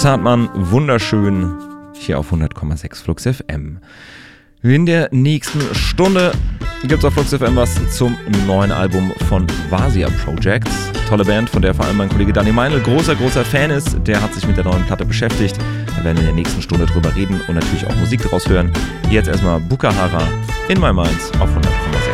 Hartmann, wunderschön, hier auf 100,6 Flux FM. In der nächsten Stunde gibt es auf Flux FM was zum neuen Album von Vasia Project. Tolle Band, von der vor allem mein Kollege Dani Meinl großer Fan ist. Der hat sich mit der neuen Platte beschäftigt. Wir werden in der nächsten Stunde drüber reden und natürlich auch Musik daraus hören. Jetzt erstmal Bukahara in My Mind auf 100,6.